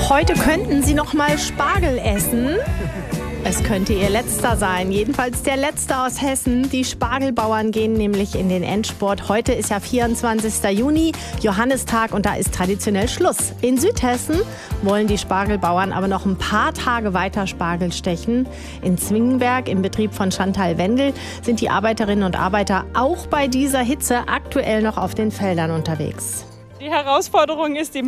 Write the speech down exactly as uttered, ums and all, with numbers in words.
Heute könnten Sie noch mal Spargel essen. Es könnte Ihr letzter sein, jedenfalls der letzte aus Hessen. Die Spargelbauern gehen nämlich in den Endspurt. Heute ist ja vierundzwanzigster Juni, Johannistag, und da ist traditionell Schluss. In Südhessen wollen die Spargelbauern aber noch ein paar Tage weiter Spargel stechen. In Zwingenberg, im Betrieb von Chantal Wendel, sind die Arbeiterinnen und Arbeiter auch bei dieser Hitze aktuell noch auf den Feldern unterwegs. Die Herausforderung ist, die